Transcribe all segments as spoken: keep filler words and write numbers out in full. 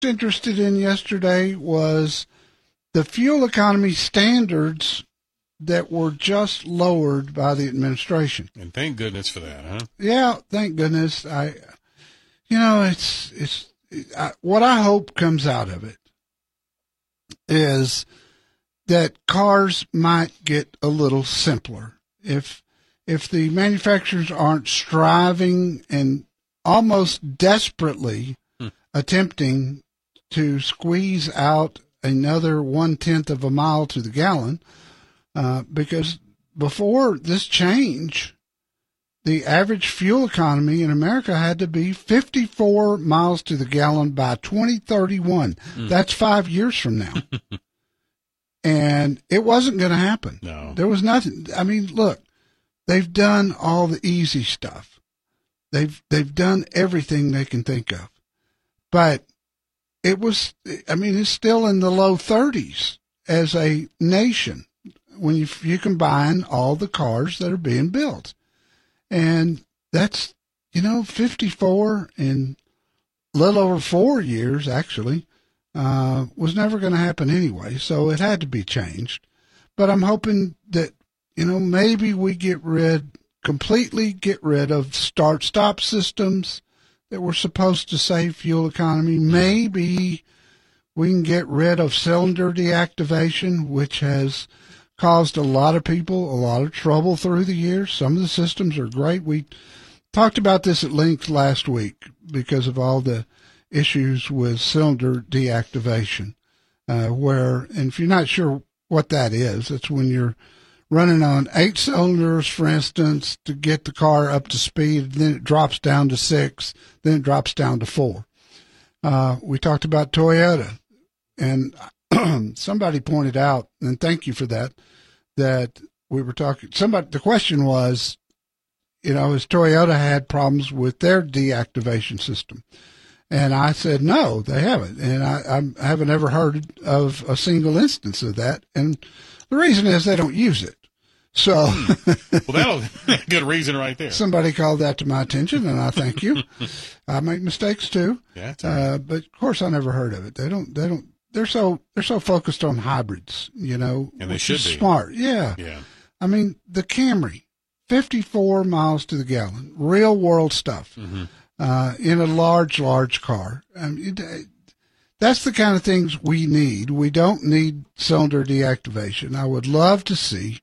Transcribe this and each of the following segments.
interested in yesterday was the fuel economy standards that were just lowered by the administration. And thank goodness for that, huh? Yeah, thank goodness. I, you know, it's, it's, I, what I hope comes out of it is that cars might get a little simpler. If, if the manufacturers aren't striving and almost desperately hmm. attempting to squeeze out another one-tenth of a mile to the gallon, uh, because before this change, the average fuel economy in America had to be fifty-four miles to the gallon by twenty thirty-one. Mm. That's five years from now. And it wasn't going to happen. No. There was nothing. I mean, look, they've done all the easy stuff. They've, they've done everything they can think of. But it was, I mean, it's still in the low thirties as a nation when you, you combine all the cars that are being built. And that's, you know, fifty-four in a little over four years, actually, uh, was never going to happen anyway. So it had to be changed. But I'm hoping that, you know, maybe we get rid, completely get rid of start-stop systems that were supposed to save fuel economy. Maybe we can get rid of cylinder deactivation, which has caused a lot of people a lot of trouble through the years. Some of the systems are great. We talked about this at length last week because of all the issues with cylinder deactivation, uh, where, and if you're not sure what that is, it's when you're running on eight cylinders, for instance, to get the car up to speed, then it drops down to six, then it drops down to four. Uh, we talked about Toyota, and somebody pointed out, and thank you for that, that we were talking, somebody, the question was, you know, has Toyota had problems with their deactivation system? And I said, no, they haven't. And I, I haven't ever heard of a single instance of that. And the reason is they don't use it. So, well, that'll be a good reason right there. Somebody called that to my attention, and I thank you. I make mistakes too. Yeah, uh, but of course I never heard of it. They don't, they don't, they're so, they're so focused on hybrids, you know, and they which should is be smart. Yeah. Yeah. I mean, the Camry, fifty-four miles to the gallon, real world stuff, mm-hmm. uh, in a large, large car. I mean, it, that's the kind of things we need. We don't need cylinder deactivation. I would love to see,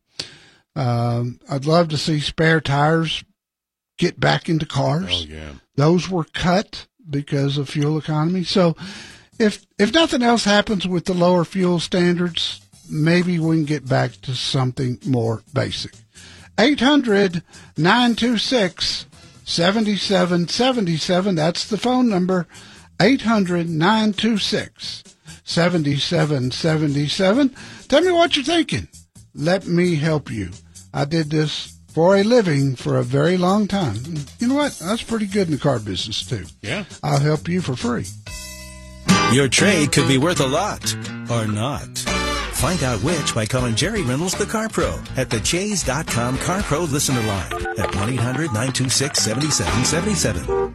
um, I'd love to see spare tires get back into cars. Oh, yeah. Those were cut because of fuel economy. So if, if nothing else happens with the lower fuel standards, maybe we can get back to something more basic. eight hundred, nine two six, seven seven seven seven. That's the phone number. eight hundred, nine two six, seven seven seven seven. Tell me what you're thinking. Let me help you. I did this for a living for a very long time. You know what? That's pretty good in the car business, too. Yeah. I'll help you for free. Your trade could be worth a lot, or not. Find out which by calling Jerry Reynolds, the Car Pro, at the Chase dot com Car Pro listener line at one eight hundred, nine two six, seven seven seven seven.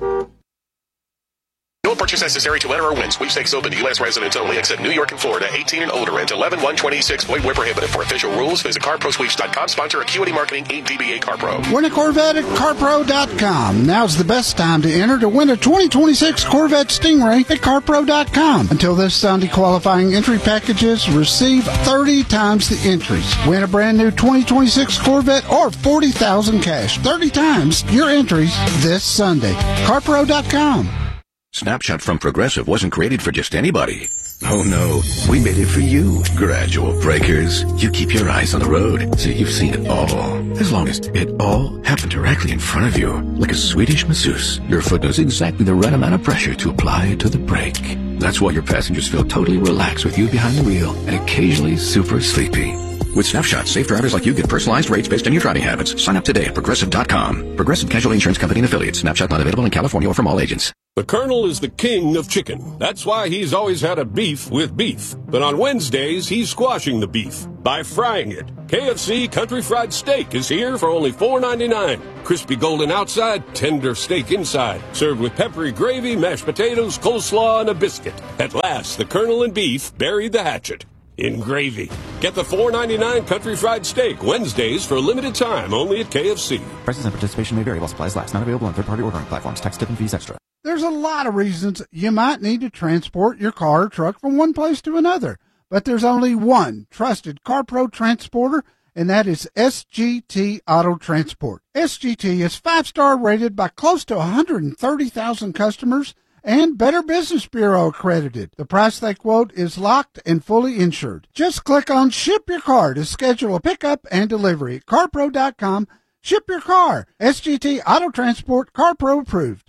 No purchase necessary to enter or win. Sweepstakes open to U S residents only, except New York and Florida, eighteen and older, and eleven one twenty-six. Void where prohibited. For official rules, visit car pro sweeps dot com. Sponsor Acuity Marketing, eight D B A CarPro. Win a Corvette at car pro dot com. Now's the best time to enter to win a twenty twenty-six Corvette Stingray at car pro dot com. Until this Sunday, qualifying entry packages receive thirty times the entries. Win a brand new twenty twenty-six Corvette or forty thousand cash. thirty times your entries this Sunday. car pro dot com. Snapshot from Progressive wasn't created for just anybody. Oh no, we made it for you. Gradual breakers. You keep your eyes on the road, so you've seen it all. As long as it all happened directly in front of you, like a Swedish masseuse, your foot knows exactly the right amount of pressure to apply to the brake. That's why your passengers feel totally relaxed with you behind the wheel and occasionally super sleepy. With Snapshot, safe drivers like you get personalized rates based on your driving habits. Sign up today at progressive dot com. Progressive Casualty Insurance Company and Affiliates. Snapshot not available in California or from all agents. The Colonel is the king of chicken. That's why he's always had a beef with beef. But on Wednesdays, he's squashing the beef by frying it. K F C Country Fried Steak is here for only four ninety-nine. Crispy golden outside, tender steak inside. Served with peppery gravy, mashed potatoes, coleslaw, and a biscuit. At last, the Colonel and beef buried the hatchet in gravy. Get the four ninety-nine Country Fried Steak Wednesdays for a limited time only at K F C. Prices and participation may vary while supplies last. Not available on third-party ordering platforms. Tax, tip, and fees extra. There's a lot of reasons you might need to transport your car or truck from one place to another, but there's only one trusted CarPro transporter, and that is S G T Auto Transport. S G T is five-star rated by close to one hundred thirty thousand customers and Better Business Bureau accredited. The price they quote is locked and fully insured. Just click on Ship Your Car to schedule a pickup and delivery at carpro dot com. Ship your car. S G T Auto Transport, CarPro approved.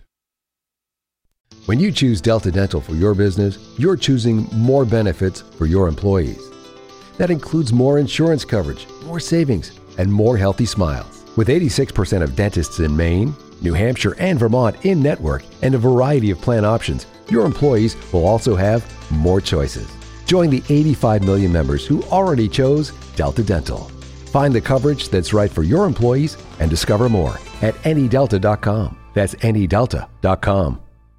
When you choose Delta Dental for your business, you're choosing more benefits for your employees. That includes more insurance coverage, more savings, and more healthy smiles. With eighty-six percent of dentists in Maine, New Hampshire, and Vermont in-network, and a variety of plan options, your employees will also have more choices. Join the eighty-five million members who already chose Delta Dental. Find the coverage that's right for your employees and discover more at any delta dot com. That's any delta dot com.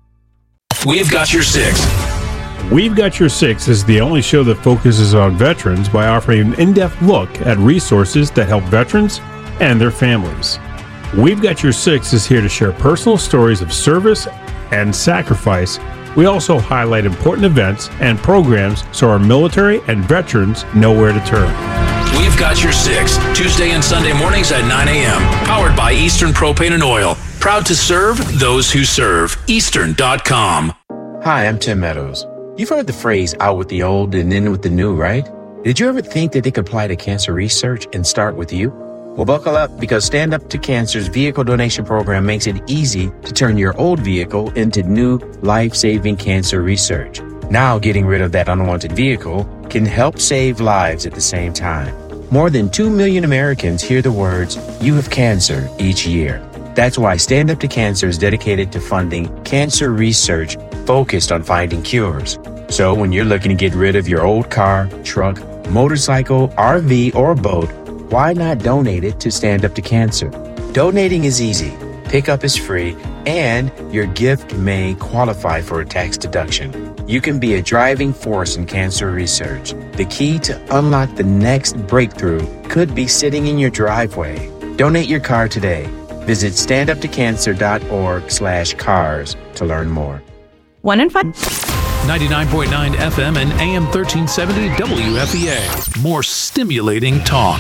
We've got your six. We've Got Your Six is the only show that focuses on veterans by offering an in-depth look at resources that help veterans and their families. We've Got Your Six is here to share personal stories of service and sacrifice. We also highlight important events and programs so our military and veterans know where to turn. We've Got Your Six, Tuesday and Sunday mornings at nine a.m. Powered by Eastern Propane and Oil. Proud to serve those who serve. Eastern dot com. Hi, I'm Tim Meadows. You've heard the phrase out with the old and in with the new, right? Did you ever think that they could apply to cancer research and start with you? Well, buckle up, because Stand Up to Cancer's vehicle donation program makes it easy to turn your old vehicle into new life-saving cancer research. Now, getting rid of that unwanted vehicle can help save lives at the same time. More than two million Americans hear the words, "You have cancer," each year. That's why Stand Up to Cancer is dedicated to funding cancer research focused on finding cures. So when you're looking to get rid of your old car, truck, motorcycle, R V, or boat, why not donate it to Stand Up to Cancer? Donating is easy, pickup is free, and your gift may qualify for a tax deduction. You can be a driving force in cancer research. The key to unlock the next breakthrough could be sitting in your driveway. Donate your car today. Visit stand up to cancer dot org slash cars to learn more. One in five. ninety-nine point nine F M and A M thirteen seventy W F E A. More stimulating talk.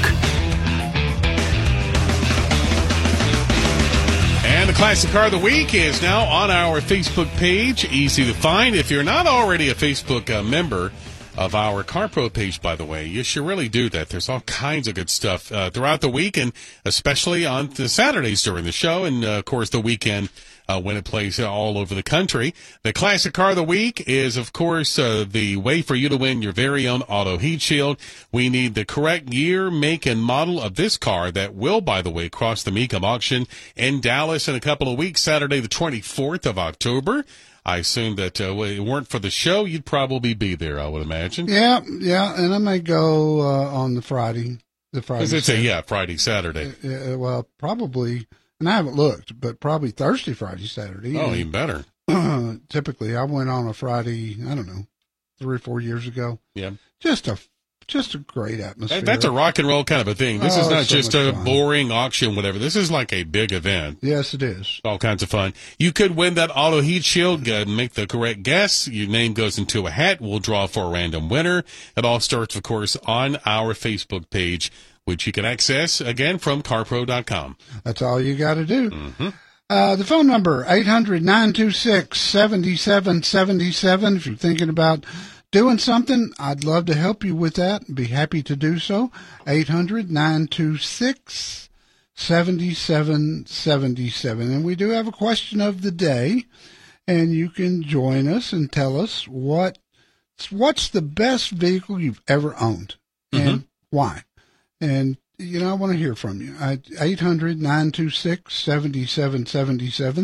And the Classic Car of the Week is now on our Facebook page. Easy to find. If you're not already a Facebook uh, member of our CarPro page, by the way, you should really do that. There's all kinds of good stuff uh, throughout the week, and especially on the Saturdays during the show, and, uh, of course, the weekend uh, when it plays all over the country. The Classic Car of the Week is, of course, uh, the way for you to win your very own auto heat shield. We need the correct year, make, and model of this car that will, by the way, cross the Mecum auction in Dallas in a couple of weeks, Saturday the twenty-fourth of October. I assume that uh, if it weren't for the show, you'd probably be there, I would imagine. Yeah, yeah, and I may go uh, on the Friday. The Friday. Because it's a, yeah, Friday, Saturday. Uh, well, probably, and I haven't looked, but probably Thursday, Friday, Saturday. Oh, even better. Uh, typically, I went on a Friday, I don't know, three or four years ago. Yeah. Just a Just a great atmosphere. That, that's a rock and roll kind of a thing. This oh, is not so just a fun. boring auction, whatever. This is like a big event. Yes, it is. All kinds of fun. You could win that auto heat shield, uh, make the correct guess. Your name goes into a hat. We'll draw for a random winner. It all starts, of course, on our Facebook page, which you can access, again, from carpro dot com. That's all you got to do. Mm-hmm. Uh, the phone number, eight hundred, nine two six, seven seven seven seven. If you're thinking about doing something, I'd love to help you with that. Be happy to do so. eight hundred, nine two six, seven seven seven seven. And we do have a question of the day, and you can join us and tell us what what's the best vehicle you've ever owned and mm-hmm. why. And, you know, I want to hear from you. eight hundred, nine two six, seven seven seven seven.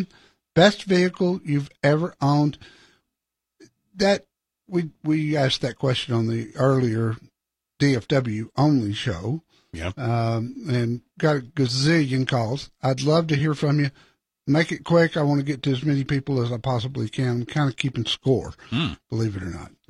Best vehicle you've ever owned. That we we asked that question on the earlier D F W only show. Yeah. Um, and got a gazillion calls. I'd love to hear from you. Make it quick. I want to get to as many people as I possibly can. I'm kind of keeping score, mm. believe it or not.